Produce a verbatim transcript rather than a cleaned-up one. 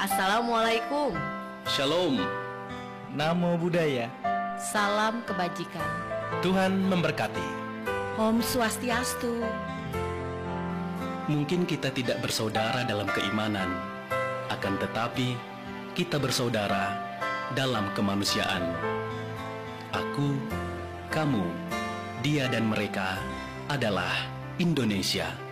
Assalamualaikum. Shalom. Namo Buddhaya. Salam kebajikan. Tuhan memberkati. Om Swastiastu. Mungkin kita tidak bersaudara dalam keimanan, akan tetapi kita bersaudara dalam kemanusiaan. Aku, kamu, dia dan mereka adalah Indonesia.